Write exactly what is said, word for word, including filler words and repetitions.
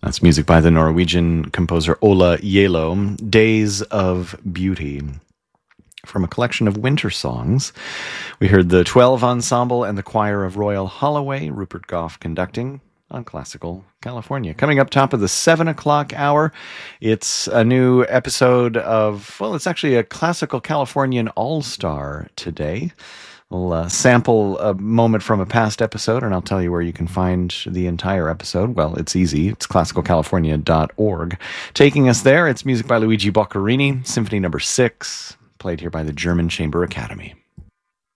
That's music by the Norwegian composer Ola Yelo, Days of Beauty. From a collection of winter songs, we heard the twelve Ensemble and the Choir of Royal Holloway, Rupert Goff conducting on Classical California. Coming up top of the seven o'clock hour, it's a new episode of, well, it's actually a Classical Californian All-Star today. We'll uh, sample a moment from a past episode, and I'll tell you where you can find the entire episode. Well, it's easy. It's classical california dot org. Taking us there, it's music by Luigi Boccherini, Symphony Number Six, played here by the German Chamber Academy.